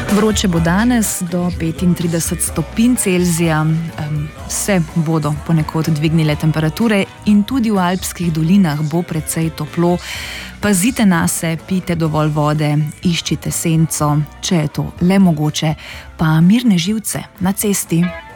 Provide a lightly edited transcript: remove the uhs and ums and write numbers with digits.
Vroče bo danes do 35 stopinj Celzija, se bodo ponekod dvignile temperature in tudi v alpskih dolinah bo precej toplo. Pazite nase, pijte dovolj vode, iščite senco, če je to le mogoče, pa mirne živce na cesti.